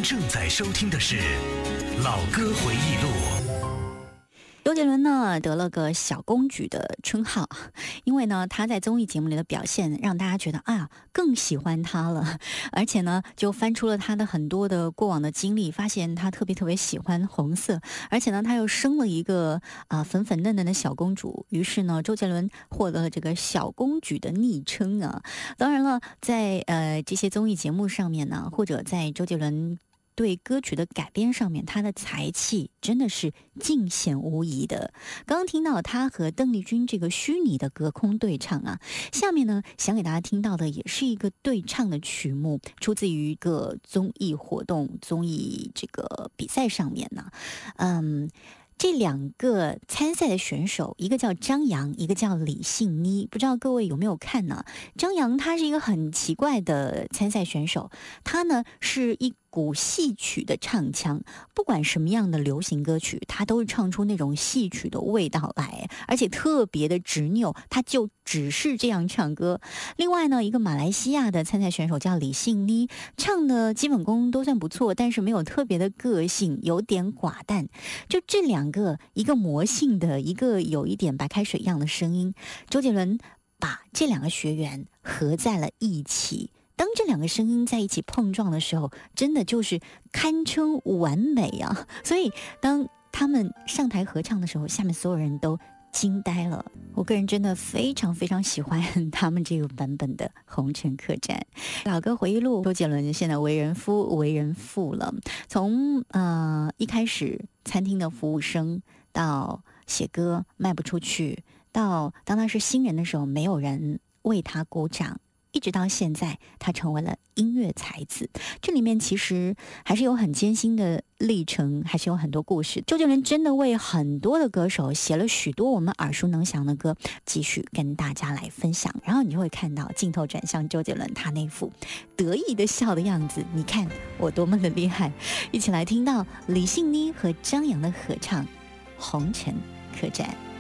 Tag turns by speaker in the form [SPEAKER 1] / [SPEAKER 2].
[SPEAKER 1] 正在收听的是老歌回忆录。
[SPEAKER 2] 周杰伦呢得了个小公举的称号，因为呢他在综艺节目里的表现让大家觉得更喜欢他了，而且呢就翻出了他的很多的过往的经历，发现他特别喜欢红色，而且呢他又生了一个粉粉嫩嫩的小公主，于是呢周杰伦获得了这个小公举的昵称啊。当然了，在这些综艺节目上面呢，或者在周杰伦对歌曲的改编上面，他的才气真的是尽显无疑的。刚刚听到他和邓丽君这个虚拟的隔空对唱啊，下面呢想给大家听到的也是一个对唱的曲目，出自于一个综艺活动、综艺这个比赛上面呢。这两个参赛的选手，一个叫张扬，一个叫李信妮，不知道各位有没有看呢？张扬他是一个很奇怪的参赛选手，他呢是一股戏曲的唱腔，不管什么样的流行歌曲，他都是唱出那种戏曲的味道来，而且特别的执拗，他就只是这样唱歌。另外呢，一个马来西亚的参赛选手叫李信妮，唱的基本功都算不错，但是没有特别的个性，有点寡淡。就这两个，一个魔性的，一个有一点白开水一样的声音，周杰伦把这两个学员合在了一起。当这两个声音在一起碰撞的时候，真的就是堪称完美啊！所以当他们上台合唱的时候，下面所有人都惊呆了。我个人真的非常喜欢他们这个版本的《红尘客栈》。老歌回忆录，周杰伦现在为人夫为人父了，从一开始餐厅的服务生，到写歌卖不出去，到当他是新人的时候没有人为他鼓掌，一直到现在他成为了音乐才子。这里面其实还是有很艰辛的历程，还是有很多故事。周杰伦真的为很多的歌手写了许多我们耳熟能详的歌，继续跟大家来分享。然后你就会看到镜头转向周杰伦他那副得意的笑的样子，你看我多么的厉害。一起来听到李信妮和张扬的合唱《红尘客栈》。